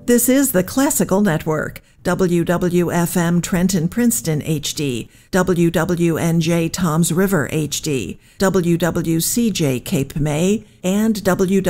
This is the Classical Network, WWFM Trenton Princeton HD, WWNJ Toms River HD, WWCJ Cape May, and